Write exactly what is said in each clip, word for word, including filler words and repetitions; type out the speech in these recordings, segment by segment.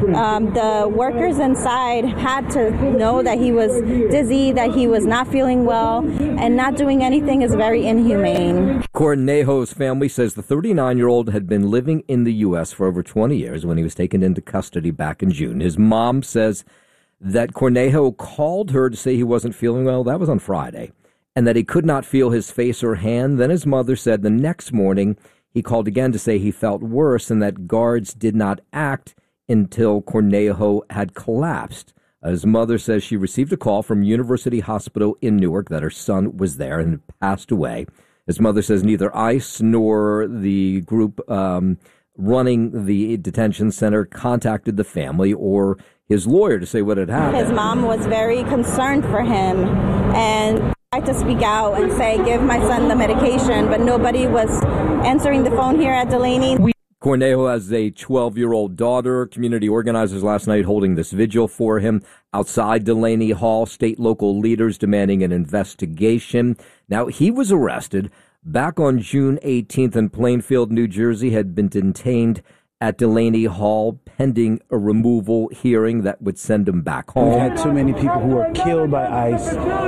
Um, the workers inside had to know that he was dizzy, that he was not feeling well, and not doing anything is very inhumane. Cornejo's family says the thirty-nine-year-old had been living in the U S for over twenty years when he was taken into custody back in June. His mom says that Cornejo called her to say he wasn't feeling well. That was on Friday. And that he could not feel his face or hand. Then his mother said the next morning he called again to say he felt worse and that guards did not act until Cornejo had collapsed. His mother says she received a call from University Hospital in Newark that her son was there and had passed away. His mother says neither ICE nor the group um, running the detention center contacted the family or his lawyer to say what had happened. His mom was very concerned for him and tried to speak out and say, give my son the medication, but nobody was answering the phone here at Delaney. We- Cornejo has a twelve-year-old daughter. Community organizers last night holding this vigil for him outside Delaney Hall. State local leaders demanding an investigation. Now, he was arrested back on June eighteenth in Plainfield, New Jersey, had been detained at Delaney Hall pending a removal hearing that would send him back home. We've had too many people who are killed by ICE,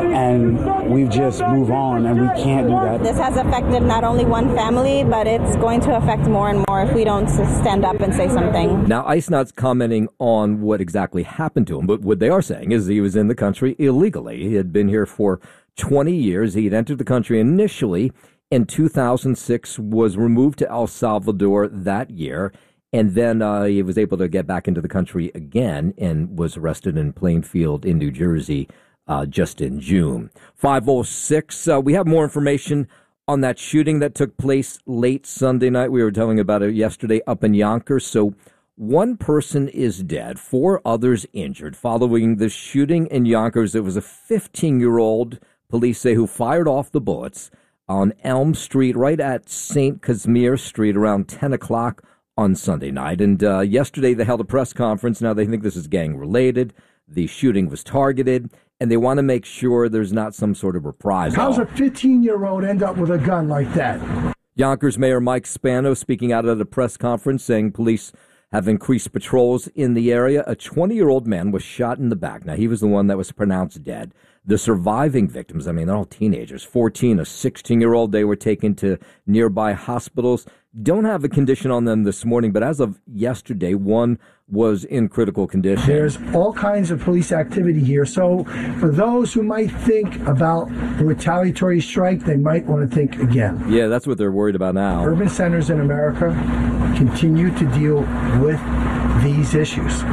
and we've just moved on, and we can't do that. This has affected not only one family, but it's going to affect more and more if we don't stand up and say something. Now, ICE not commenting on what exactly happened to him, but what they are saying is he was in the country illegally. He had been here for twenty years. He had entered the country initially in two thousand six, was removed to El Salvador that year. And then uh, he was able to get back into the country again and was arrested in Plainfield in New Jersey uh, just in June. five oh six, uh, we have more information on that shooting that took place late Sunday night. We were telling about it yesterday up in Yonkers. So one person is dead, four others injured following the shooting in Yonkers. It was a fifteen-year-old, police say, who fired off the bullets on Elm Street right at Saint Casimir Street around ten o'clock on Sunday night. And uh, yesterday they held a press conference. Now they think this is gang-related. The shooting was targeted, and they want to make sure there's not some sort of reprisal. How's a fifteen-year-old end up with a gun like that? Yonkers Mayor Mike Spano speaking out at a press conference saying police have increased patrols in the area. A twenty-year-old man was shot in the back. Now, he was the one that was pronounced dead. The surviving victims, I mean, they're all teenagers, fourteen, a sixteen-year-old, they were taken to nearby hospitals. Don't have a condition on them this morning, but as of yesterday, one was in critical condition. There's all kinds of police activity here. So for those who might think about a retaliatory strike, they might want to think again. Yeah, that's what they're worried about now. Urban centers in America continue to deal with these issues.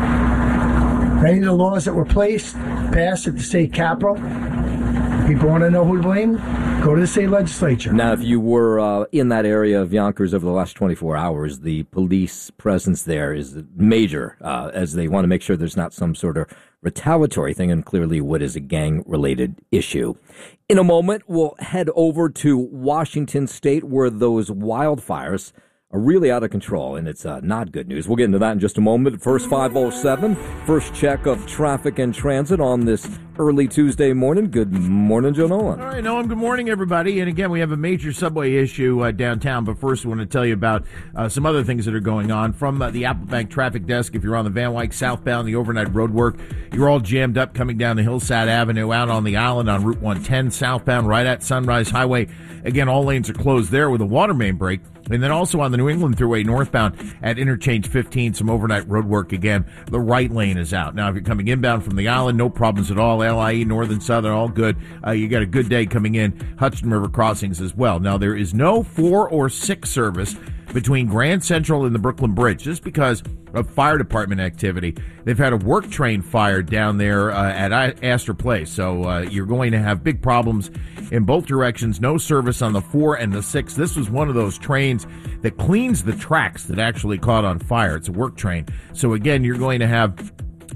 Many of the laws that were placed, passed at the state capitol, people want to know who to blame, go to the state legislature. Now, if you were uh, in that area of Yonkers over the last twenty-four hours, the police presence there is major, uh, as they want to make sure there's not some sort of retaliatory thing, and clearly what is a gang-related issue. In a moment, we'll head over to Washington State, where those wildfires are really out of control, and it's uh, not good news. We'll get into that in just a moment. First, five oh seven, first check of traffic and transit on this early Tuesday morning. Good morning, Joe Nolan. All right, Noam, good morning, everybody. And again, we have a major subway issue uh, downtown, but first I want to tell you about uh, some other things that are going on. From uh, the Apple Bank traffic desk, if you're on the Van Wyck southbound, the overnight road work, you're all jammed up coming down the Hillside Avenue, out on the island on Route one ten southbound, right at Sunrise Highway. Again, all lanes are closed there with a water main break. And then also on the New England Thruway northbound at Interchange fifteen, some overnight road work again. The right lane is out. Now, if you're coming inbound from the island, no problems at all. L I E, Northern Southern, all good. Uh, you got a good day coming in. Hudson River crossings as well. Now, there is no four or six service between Grand Central and the Brooklyn Bridge, just because of fire department activity. They've had a work train fire down there uh, at Astor Place, so uh, you're going to have big problems in both directions. No service on the four and the six. This was one of those trains that cleans the tracks that actually caught on fire. It's a work train. So again, you're going to have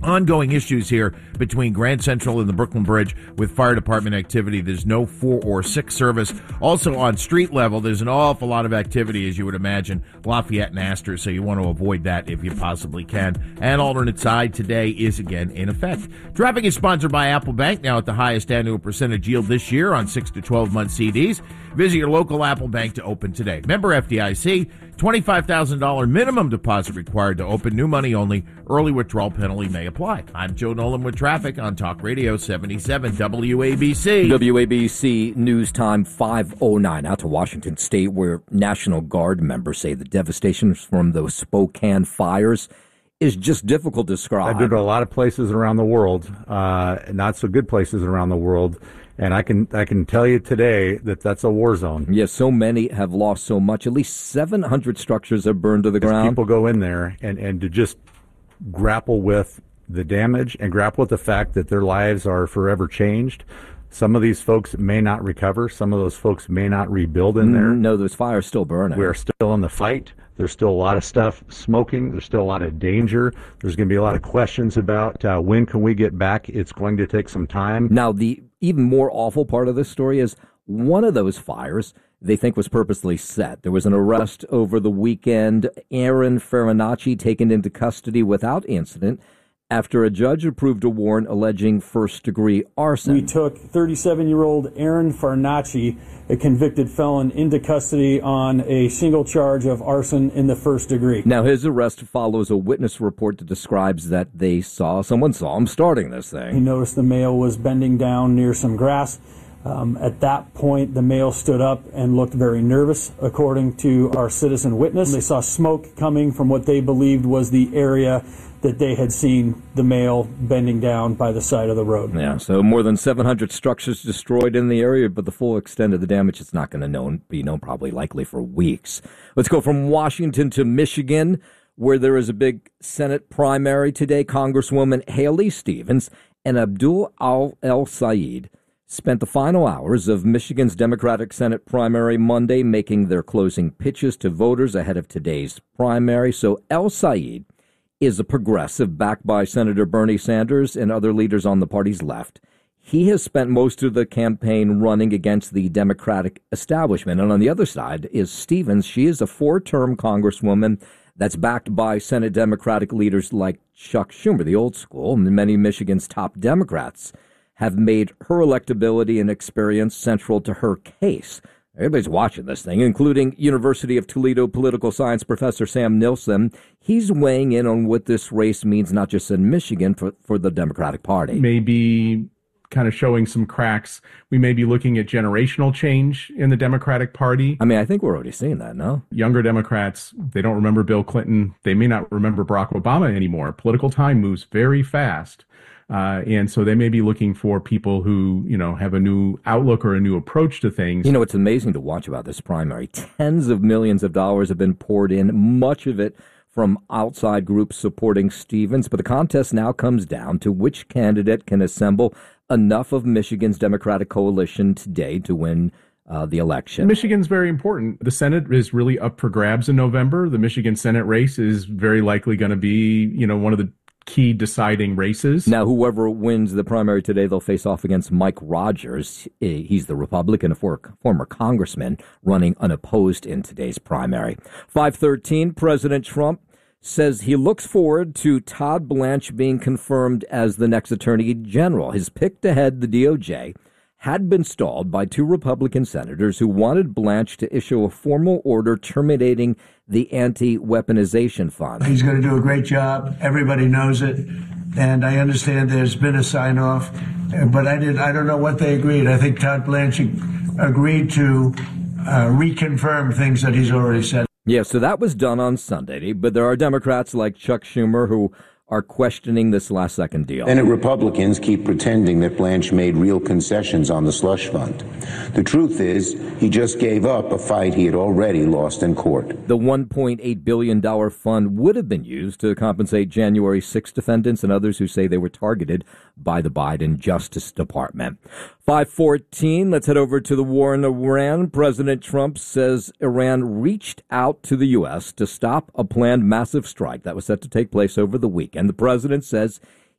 ongoing issues here between Grand Central and the Brooklyn Bridge with fire department activity. There's no four or six service. Also on street level, there's an awful lot of activity, as you would imagine, Lafayette and Astor, so you want to avoid that if you possibly can. And alternate side today is again in effect. Traffic is sponsored by Apple Bank, now at the highest annual percentage yield this year on six to twelve month C Ds. Visit your local Apple Bank to open today. Member F D I C, twenty-five thousand dollars minimum deposit required to open, new money only, early withdrawal penalty may apply. I'm Joe Nolan with traffic on Talk Radio seventy-seven W A B C. W A B C News Time five oh nine. Out to Washington State, where National Guard members say the devastation from those Spokane fires is just difficult to describe. I've been to a lot of places around the world, uh, not so good places around the world, and I can I can tell you today that that's a war zone. Yes, so many have lost so much. At least seven hundred structures have burned to the As ground. people go in there and, and to just grapple with the damage and grapple with the fact that their lives are forever changed. Some of these folks may not recover. Some of those folks may not rebuild in there. No, those fires still burning. We're still in the fight. There's still a lot of stuff smoking. There's still a lot of danger. There's going to be a lot of questions about uh, when can we get back. It's going to take some time. Now, the even more awful part of this story is one of those fires they think was purposely set. There was an arrest over the weekend. Aaron Farinacci taken into custody without incident after a judge approved a warrant alleging first-degree arson. We took thirty-seven-year-old Aaron Farinacci, a convicted felon, into custody on a single charge of arson in the first degree. Now, his arrest follows a witness report that describes that they saw, someone saw him starting this He thing. noticed the male was bending down near some grass. Um, at that point, the male stood up and looked very nervous, according to our citizen witness. They saw smoke coming from what they believed was the area that they had seen the male bending down by the side of the road. Yeah, so more than seven hundred structures destroyed in the area, but the full extent of the damage is not going to known, be known probably likely for weeks. Let's go from Washington to Michigan, where there is a big Senate primary today. Congresswoman Haley Stevens and Abdul El-Sayed spent the final hours of Michigan's Democratic Senate primary Monday making their closing pitches to voters ahead of today's primary. So El-Sayed is a progressive backed by Senator Bernie Sanders and other leaders on the party's left. He has spent most of the campaign running against the Democratic establishment. And on the other side is Stevens. She is a four-term congresswoman that's backed by Senate Democratic leaders like Chuck Schumer, the old school, and many of Michigan's top Democrats have made her electability and experience central to her case. Everybody's watching this thing, including University of Toledo political science professor Sam Nilsen. He's weighing in on what this race means, not just in Michigan, for, for the Democratic Party. Maybe kind of showing some cracks. We may be looking at generational change in the Democratic Party. I mean, I think we're already seeing that, no? Younger Democrats, they don't remember Bill Clinton. They may not remember Barack Obama anymore. Political time moves very fast. Uh, and so they may be looking for people who, you know, have a new outlook or a new approach to things. You know, it's amazing to watch about this primary. Tens of millions of dollars have been poured in, much of it from outside groups supporting Stevens. But the contest now comes down to which candidate can assemble enough of Michigan's Democratic coalition today to win uh, the election. Michigan's very important. The Senate is really up for grabs in November. The Michigan Senate race is very likely going to be, you know, one of the key deciding races. Now, whoever wins the primary today, they'll face off against Mike Rogers. He's the Republican, a former congressman, running unopposed in today's primary. five thirteen, President Trump says he looks forward to Todd Blanche being confirmed as the next Attorney General. His pick to head the D O J had been stalled by two Republican senators who wanted Blanche to issue a formal order terminating the anti-weaponization fund. He's going to do a great job. Everybody knows it. And I understand there's been a sign-off, but I did. I don't know what they agreed. I think Todd Blanche agreed to uh, reconfirm things that he's already said. Yeah, so that was done on Sunday, but there are Democrats like Chuck Schumer who are questioning this last-second deal. Senate Republicans keep pretending that Blanche made real concessions on the slush fund. The truth is, he just gave up a fight he had already lost in court. The one point eight billion dollars fund would have been used to compensate January sixth defendants and others who say they were targeted by the Biden Justice Department. five fourteen, let's head over to the war in Iran. President Trump says Iran reached out to the U S to stop a planned massive strike that was set to take place over the weekend. The president says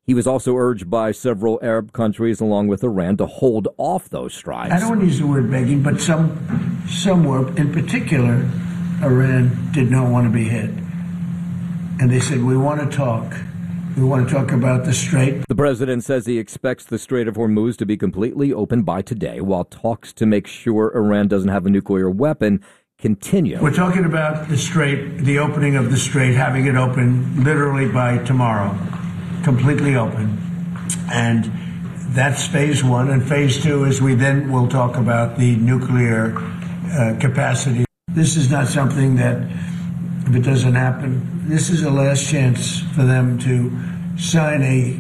He was also urged by several Arab countries, along with Iran, to hold off those strikes. I don't want to use the word begging, but some, some were. In particular, Iran did not want to be hit. And they said, we want to talk. We want to talk about the Strait. The president says he expects the Strait of Hormuz to be completely open by today, while talks to make sure Iran doesn't have a nuclear weapon continue. We're talking about the Strait, the opening of the Strait, having it open literally by tomorrow, completely open. And that's phase one. And phase two is we then will talk about the nuclear uh, capacity. This is not something that, if it doesn't happen, this is the last chance for them to sign a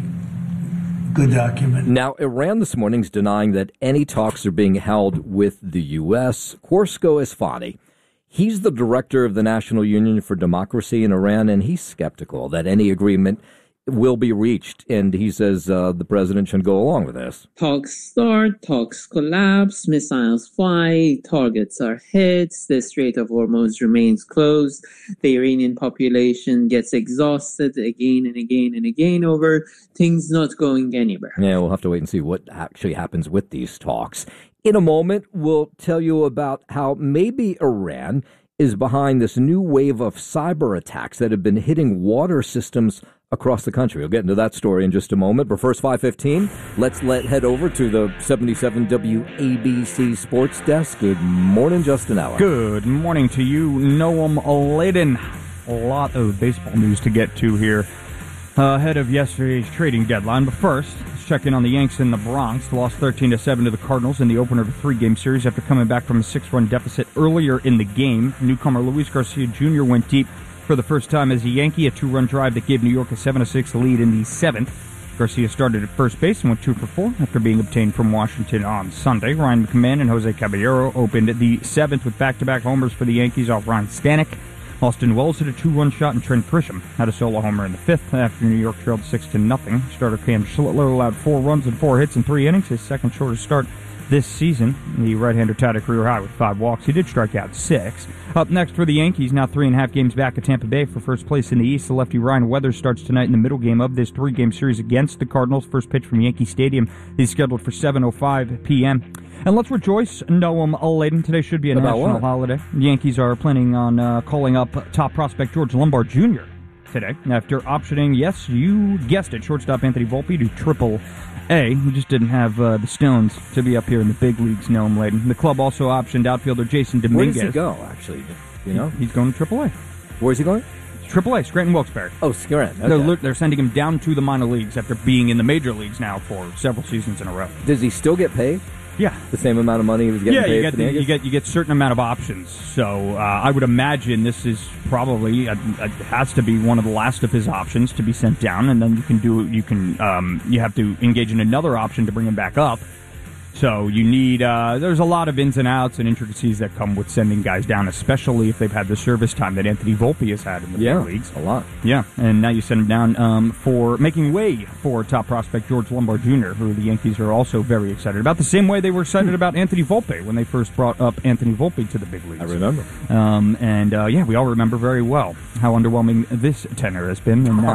good document. Now, Iran this morning is denying that any talks are being held with the U S. Korsko Esfani, he's the director of the National Union for Democracy in Iran, and he's skeptical that any agreement will be reached, and he says uh, the president should go along with this. Talks start, talks collapse, missiles fly, targets are hit, the Strait of Hormuz remains closed, the Iranian population gets exhausted again and again and again over things not going anywhere. Yeah, we'll have to wait and see what actually happens with these talks. In a moment, we'll tell you about how maybe Iran is behind this new wave of cyber attacks that have been hitting water systems across the country. We'll get into that story in just a moment. But first, five fifteen, let's let head over to the seventy-seven W A B C Sports Desk. Good morning, Justin Allen. Good morning to you, Noam Laden. A lot of baseball news to get to here uh, ahead of yesterday's trading deadline. But first, let's check in on the Yanks in the Bronx. Lost thirteen to seven to the Cardinals in the opener of a three-game series after coming back from a six-run deficit earlier in the game. Newcomer Luis Garcia Junior went deep for the first time as a Yankee, a two-run drive that gave New York a seven to six lead in the seventh. Garcia started at first base and went two for four after being obtained from Washington on Sunday. Ryan McMahon and Jose Caballero opened the seventh with back-to-back homers for the Yankees off Ron Stanek. Austin Wells hit a two-run shot, and Trent Grisham had a solo homer in the fifth after New York trailed six to nothing. Starter Cam Schlittler allowed four runs and four hits in three innings, his second shortest start this season. The right-hander tied a career high with five walks. He did strike out six. Up next for the Yankees, now three and a half games back at Tampa Bay for first place in the East. The lefty Ryan Weathers starts tonight in the middle game of this three-game series against the Cardinals. First pitch from Yankee Stadium is scheduled for seven oh five p.m. And let's rejoice, Noam Laden. Today should be a About national what? holiday. The Yankees are planning on uh, calling up top prospect George Lombard Junior today after optioning, yes, you guessed it, shortstop Anthony Volpe to triple A. He just didn't have uh, the stones to be up here in the big leagues, Noam Laden. The club also optioned outfielder Jason Dominguez. Where does he go, actually? You know? He's going to triple A. Where's he going? triple A, Scranton Wilkes-Barre. Oh, Scranton. Okay. They're, they're sending him down to the minor leagues after being in the major leagues now for several seasons in a row. Does he still get paid? Yeah, the same amount of money he was getting yeah, paid you get for the, the you get you get certain amount of options. So uh, I would imagine this is probably uh, it has to be one of the last of his options to be sent down, and then you can do you can um, you have to engage in another option to bring him back up. So you need, uh, there's a lot of ins and outs and intricacies that come with sending guys down, especially if they've had the service time that Anthony Volpe has had in the yeah, big leagues. a lot. Yeah, and now you send him down um, for making way for top prospect George Lombard Junior, who the Yankees are also very excited about, the same way they were excited hmm. about Anthony Volpe when they first brought up Anthony Volpe to the big leagues. I remember. Um, and, uh, yeah, we all remember very well how underwhelming this tenor has been, and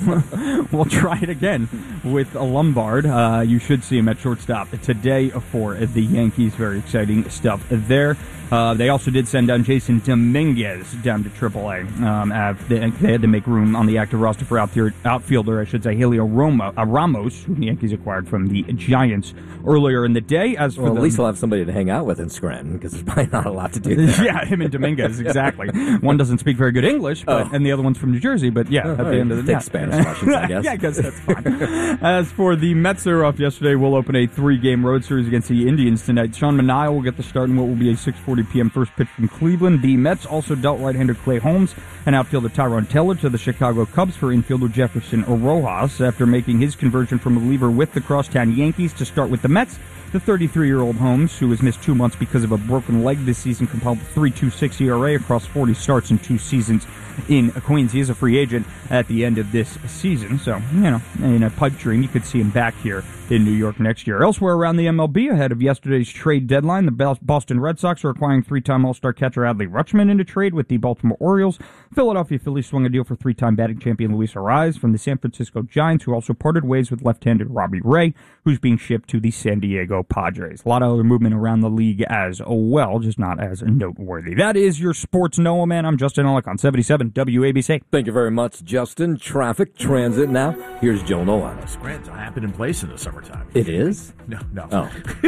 now we'll try it again with a Lombard. Uh, you should see him at shortstop today for the Yankees. Very exciting stuff there. Uh, they also did send down Jason Dominguez down to triple A. Um, they, they had to make room on the active roster for outfielder, I should say, Helio Roma, uh, Ramos, who the Yankees acquired from the Giants earlier in the day. As for well, the, at least he'll have somebody to hang out with in Scranton, because there's probably not a lot to do there. Yeah, him and Dominguez, exactly. One doesn't speak very good English, but, oh. and the other one's from New Jersey, but yeah, oh, at the right. end of the day. Take Spanish lessons, I guess. Yeah, I guess that's fine. As for the Mets, they're off yesterday. We'll open a three-game road series against the Indians tonight. Sean Manaea will get the start in what will be a six forty p.m. first pitch from Cleveland. The Mets also dealt right-hander Clay Holmes and outfielder Tyrone Taylor to the Chicago Cubs for infielder Jefferson Rojas. After making his conversion from a reliever with the crosstown Yankees to start with the Mets, The thirty-three-year-old Holmes, who has missed two months because of a broken leg this season, compiled a three point two six E R A across forty starts in two seasons in Queens. He is a free agent at the end of this season, so, you know, in a pipe dream, you could see him back here in New York next year. Elsewhere around the M L B, ahead of yesterday's trade deadline, the Boston Red Sox are acquiring three-time All-Star catcher Adley Rutschman into trade with the Baltimore Orioles. Philadelphia Phillies swung a deal for three-time batting champion Luis Arraez from the San Francisco Giants, who also parted ways with left-handed Robbie Ray, who's being shipped to the San Diego Padres. A lot of other movement around the league as well, just not as noteworthy. That is your Sports Noah Man. I'm Justin Ellick on seventy-seven W A B C. Thank you very much, Justin. Traffic, transit now. Here's Joe Noah. Scranton's a happening place in the summertime. It is? No, no. Oh.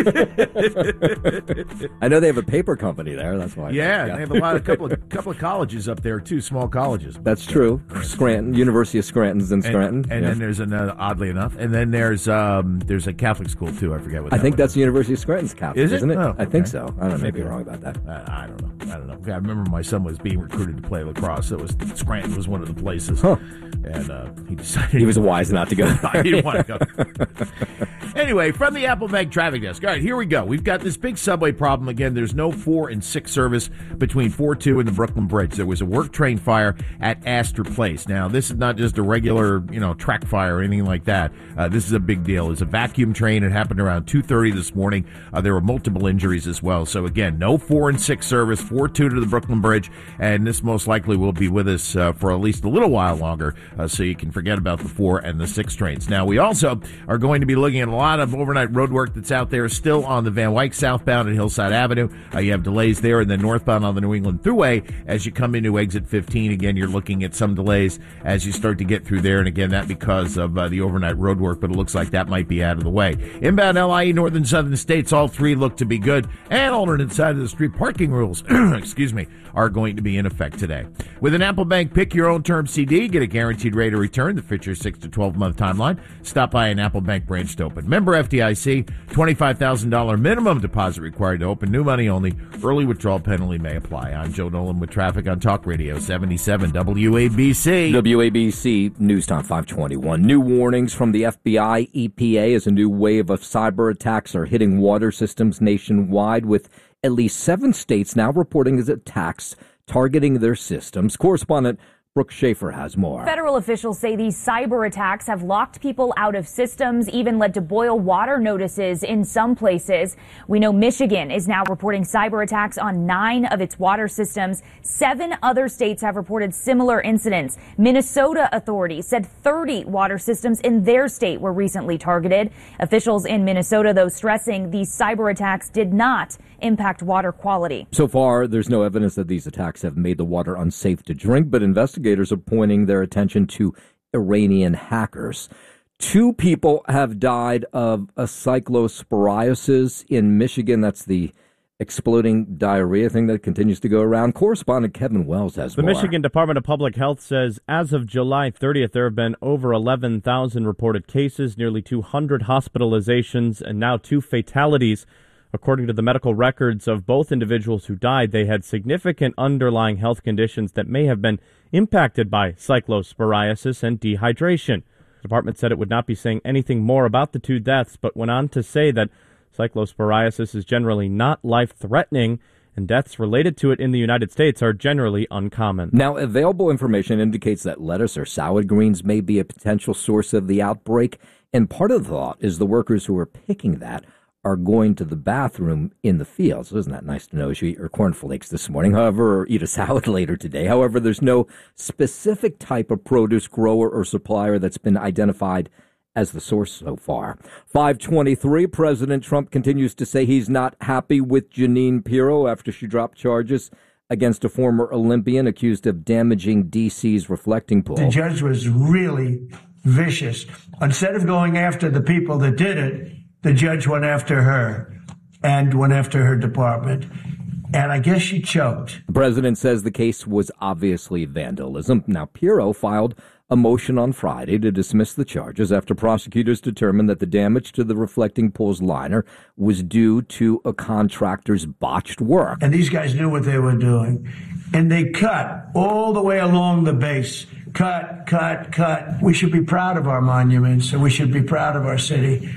I know they have a paper company there. That's why. Yeah, yeah. They have a lot, a couple of couple of colleges up there too, small colleges. That's true. Scranton, University of Scranton's in Scranton. And, and yeah. then there's another, oddly enough, and then there's um, there's a Catholic school too. I forget what. That I think one that's is. the University of Scranton's Catholic, Is it? isn't it? Oh, I think okay. so. I don't know. Maybe wrong about that. Uh, I don't know. I don't know. I remember my son was being recruited to play lacrosse. It was Scranton was one of the places, huh. and uh, he decided he was wise not to go. I didn't want to go. Anyway, from the Apple Bank traffic desk. All right, here we go. We've got this big subway problem again. There's no four and six service between four two and the Brooklyn Bridge. There was a work train fire at Astor Place. Now, this is not just a regular, you know, track fire or anything like that. Uh, this is a big deal. It's a vacuum train. It happened around two thirty this morning. Uh, there were multiple injuries as well. So again, no four and six service, four two to the Brooklyn Bridge, and this most likely will be with us uh, for at least a little while longer. Uh, so you can forget about the four and the six trains. Now, we also are going to be looking at a lot of overnight road work that's out there still on the Van Wyck southbound at Hillside Avenue. Uh, you have delays there, and then northbound on the New England Thruway as you come into exit fifteen. Again, you're looking at some delays as you start to get through there, and again, that because of uh, the overnight road work, but it looks like that might be out of the way. Inbound L I E, northern southern states, all three look to be good, and alternate side of the street parking rules, excuse me, are going to be in effect today. With an Apple Bank Pick Your Own Term C D, get a guaranteed rate of return that fits your six to twelve month timeline. Stop by an Apple Bank branch to open. Member F D I C, twenty-five thousand dollars minimum deposit required to open. New money only. Early withdrawal penalty may apply. I'm Joe Nolan with traffic on Talk Radio seventy-seven W A B C. W A B C News Time five twenty-one. New warnings from the F B I, E P A as a new wave of cyber attacks are hitting water systems nationwide, with at least seven states now reporting as attacks targeting their systems. Correspondent Brooke Schaefer has more. Federal officials say these cyber attacks have locked people out of systems, even led to boil water notices in some places. We know Michigan is now reporting cyber attacks on nine of its water systems. Seven other states have reported similar incidents. Minnesota authorities said thirty water systems in their state were recently targeted. Officials in Minnesota, though, stressing these cyber attacks did not impact water quality. So far, there's no evidence that these attacks have made the water unsafe to drink, but investigators are pointing their attention to Iranian hackers. Two people have died of a cyclosporiasis in Michigan. That's the exploding diarrhea thing that continues to go around. Correspondent Kevin Wells has the more. The Michigan Department of Public Health says as of July thirtieth, there have been over eleven thousand reported cases, nearly two hundred hospitalizations, and now two fatalities. According to the medical records of both individuals who died, they had significant underlying health conditions that may have been impacted by cyclosporiasis and dehydration. The department said it would not be saying anything more about the two deaths, but went on to say that cyclosporiasis is generally not life-threatening, and deaths related to it in the United States are generally uncommon. Now, available information indicates that lettuce or salad greens may be a potential source of the outbreak, and part of the thought is the workers who are picking that are going to the bathroom in the field. So isn't that nice to know as you eat your cornflakes this morning, however, or eat a salad later today. However, there's no specific type of produce grower or supplier that's been identified as the source so far. five twenty-three, President Trump continues to say he's not happy with Jeanine Pirro after she dropped charges against a former Olympian accused of damaging D C's reflecting pool. The judge was really vicious. Instead of going after the people that did it, the judge went after her and went after her department. And I guess she choked. The president says the case was obviously vandalism. Now, Pirro filed a motion on Friday to dismiss the charges after prosecutors determined that the damage to the reflecting pool's liner was due to a contractor's botched work. And these guys knew what they were doing. And they cut all the way along the base. Cut, cut, cut. We should be proud of our monuments, and we should be proud of our city.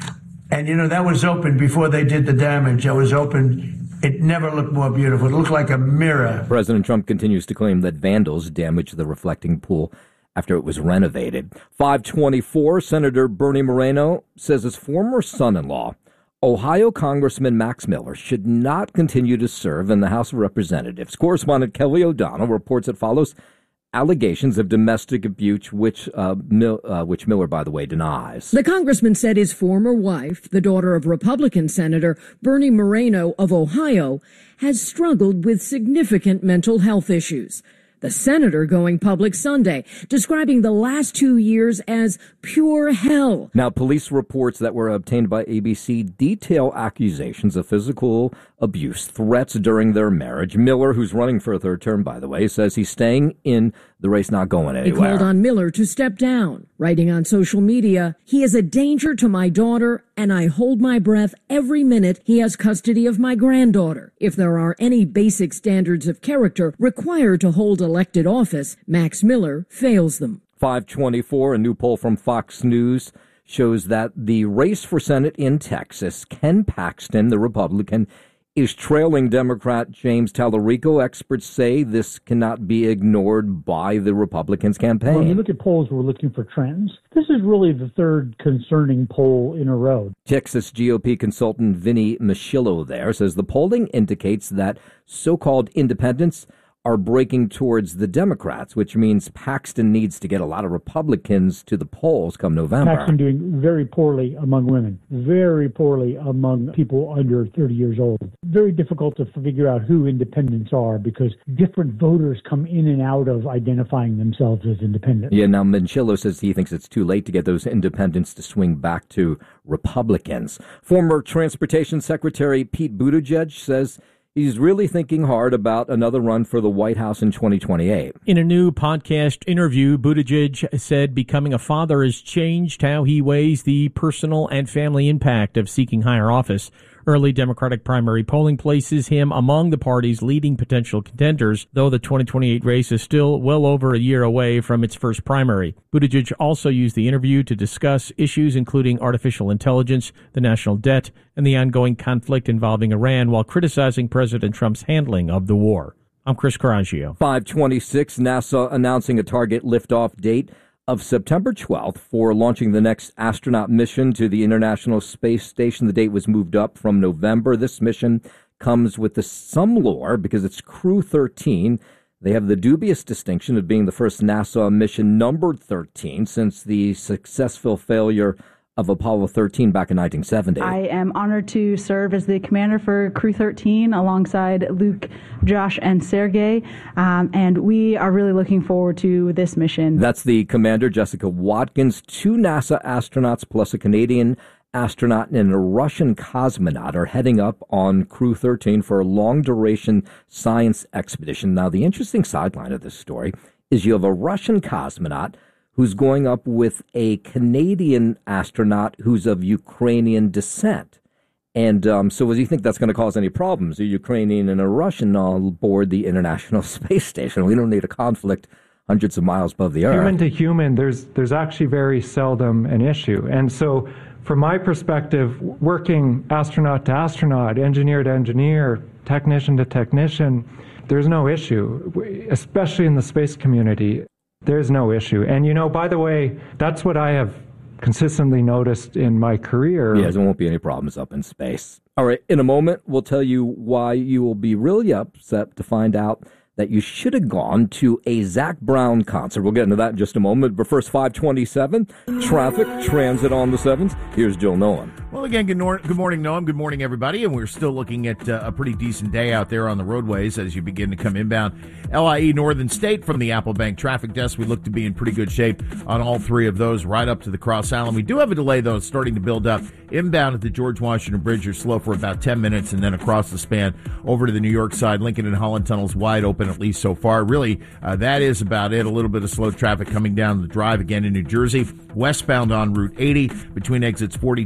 And, you know, that was open before they did the damage. That was open. It never looked more beautiful. It looked like a mirror. President Trump continues to claim that vandals damaged the reflecting pool after it was renovated. five twenty-four, Senator Bernie Moreno says his former son-in-law, Ohio Congressman Max Miller, should not continue to serve in the House of Representatives. Correspondent Kelly O'Donnell reports it follows allegations of domestic abuse, which uh, Mil- uh, which Miller, by the way, denies. The congressman said his former wife, the daughter of Republican Senator Bernie Moreno of Ohio, has struggled with significant mental health issues. The senator going public Sunday, describing the last two years as pure hell. Now, police reports that were obtained by A B C detail accusations of physical abuse, threats during their marriage. Miller, who's running for a third term, by the way, says he's staying in the race, not going anywhere. He called on Miller to step down, writing on social media, "He is a danger to my daughter, and I hold my breath every minute he has custody of my granddaughter. If there are any basic standards of character required to hold elected office, Max Miller fails them." five twenty-four, a new poll from Fox News shows that the race for Senate in Texas, Ken Paxton, the Republican, is trailing Democrat James Tallarico. Experts say this cannot be ignored by the Republicans' campaign. When we look at polls, we're looking for trends. This is really the third concerning poll in a row. Texas G O P consultant Vinny Michillo there says the polling indicates that so-called independents are breaking towards the Democrats, which means Paxton needs to get a lot of Republicans to the polls come November. Paxton doing very poorly among women, very poorly among people under thirty years old. Very difficult to figure out who independents are because different voters come in and out of identifying themselves as independent. Yeah, now Michillo says he thinks it's too late to get those independents to swing back to Republicans. Former Transportation Secretary Pete Buttigieg says he's really thinking hard about another run for the White House in twenty twenty-eight. In a new podcast interview, Buttigieg said becoming a father has changed how he weighs the personal and family impact of seeking higher office. Early Democratic primary polling places him among the party's leading potential contenders, though the twenty twenty-eight race is still well over a year away from its first primary. Buttigieg also used the interview to discuss issues including artificial intelligence, the national debt, and the ongoing conflict involving Iran, while criticizing President Trump's handling of the war. I'm Chris Coraggio. five twenty-six, NASA announcing a target liftoff date of September twelfth for launching the next astronaut mission to the International Space Station. The date was moved up from November. This mission comes with the, some lore because it's Crew thirteen. They have the dubious distinction of being the first NASA mission numbered thirteen since the successful failure of Apollo thirteen back in nineteen seventy. I am honored to serve as the commander for Crew thirteen alongside Luke, Josh, and Sergey, um, and we are really looking forward to this mission. That's the commander, Jessica Watkins. Two NASA astronauts plus a Canadian astronaut and a Russian cosmonaut are heading up on Crew thirteen for a long-duration science expedition. Now, the interesting sideline of this story is you have a Russian cosmonaut who's going up with a Canadian astronaut who's of Ukrainian descent. And um, so do you think that's going to cause any problems? A Ukrainian and a Russian on board the International Space Station. We don't need a conflict hundreds of miles above the Earth. Human to human, there's, there's actually very seldom an issue. And so from my perspective, working astronaut to astronaut, engineer to engineer, technician to technician, there's no issue, especially in the space community. There's no issue. And, you know, by the way, that's what I have consistently noticed in my career. Yeah, there won't be any problems up in space. All right, in a moment, we'll tell you why you will be really upset to find out that you should have gone to a Zac Brown concert. We'll get into that in just a moment. But first, five twenty-seven, traffic, transit on the sevens. Here's Joe Nolan. Well, again, good, nor- good morning, Noam. Good morning, everybody. And we're still looking at uh, a pretty decent day out there on the roadways as you begin to come inbound. L I E Northern State from the Apple Bank Traffic Desk. We look to be in pretty good shape on all three of those right up to the Cross Island. We do have a delay, though. It's starting to build up. Inbound at the George Washington Bridge, you're slow for about ten minutes, and then across the span over to the New York side. Lincoln and Holland tunnels wide open, at least so far. Really, uh, that is about it. A little bit of slow traffic coming down the drive again in New Jersey. Westbound on Route eighty between exits forty-two and thirty.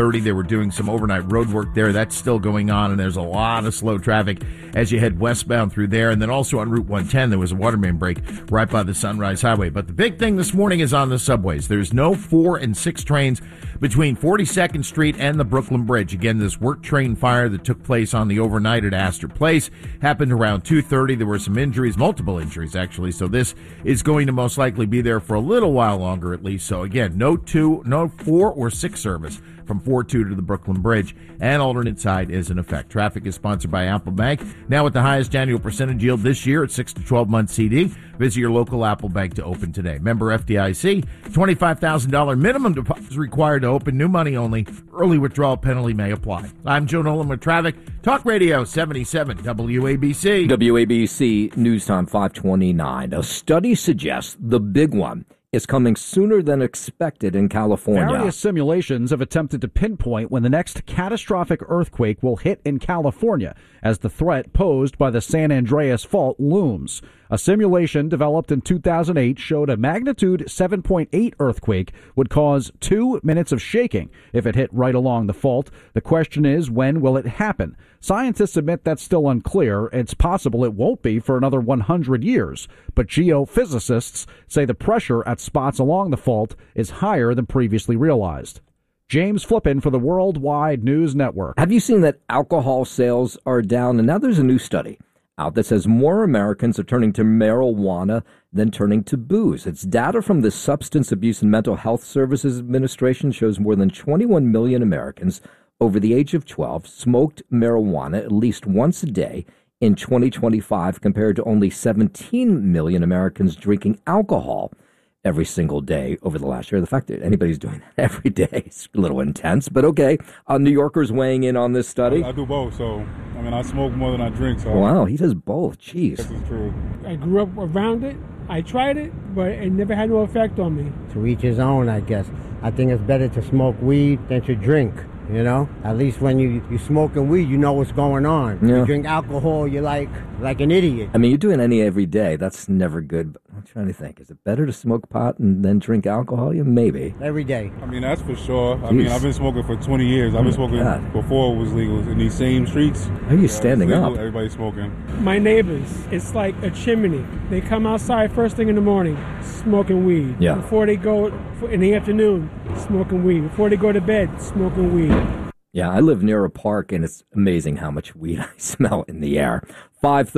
thirty. They were doing some overnight road work there. That's still going on, and there's a lot of slow traffic as you head westbound through there. And then also on Route one ten, there was a water main break right by the Sunrise Highway. But the big thing this morning is on the subways. There's no four and six trains between forty-second Street and the Brooklyn Bridge. Again, this work train fire that took place on the overnight at Astor Place happened around two thirty. There were some injuries, multiple injuries actually. So this is going to most likely be there for a little while longer at least. So again, no two, no four or six service from four two to the Brooklyn Bridge, and alternate side is in effect. Traffic is sponsored by Apple Bank. Now with the highest annual percentage yield this year at six to twelve month C D. Visit your local Apple Bank to open today. Member F D I C, twenty-five thousand dollars minimum deposit is required to open. New money only. Early withdrawal penalty may apply. I'm Joe Nolan with traffic. Talk Radio seventy-seven W A B C. W A B C News Time five twenty-nine. A study suggests the big one is coming sooner than expected in California. Various simulations have attempted to pinpoint when the next catastrophic earthquake will hit in California as the threat posed by the San Andreas Fault looms. A simulation developed in two thousand eight showed a magnitude seven point eight earthquake would cause two minutes of shaking if it hit right along the fault. The question is, when will it happen? Scientists admit that's still unclear. It's possible it won't be for another one hundred years. But geophysicists say the pressure at spots along the fault is higher than previously realized. James Flippin for the Worldwide News Network. Have you seen that alcohol sales are down? And now there's a new study out that says more Americans are turning to marijuana than turning to booze. It's data from the Substance Abuse and Mental Health Services Administration shows more than twenty-one million Americans over the age of twelve smoked marijuana at least once a day in twenty twenty-five, compared to only seventeen million Americans drinking alcohol every single day over the last year. The fact that anybody's doing that every day is a little intense, but okay. Uh, New Yorkers weighing in on this study. I, I do both, so I mean, I smoke more than I drink. So wow, he does both. Jeez. This is true. I grew up around it. I tried it, but it never had no effect on me. To each his own, I guess. I think it's better to smoke weed than to drink. You know, at least when you you smoking weed, you know what's going on. Yeah. You drink alcohol, you're like like an idiot. I mean, you're doing any every day. That's never good. But I'm trying to think. Is it better to smoke pot and then drink alcohol? Yeah, maybe. Every day. I mean, that's for sure. I Jeez. mean, I've been smoking for twenty years. I've been Oh, smoking God. before it was legal in these same streets. How are you standing it's legal, up? Everybody's smoking. My neighbors, it's like a chimney. They come outside first thing in the morning, smoking weed. Yeah. Before they go in the afternoon, smoking weed. Before they go to bed, smoking weed. Yeah, I live near a park, and it's amazing how much weed I smell in the air. five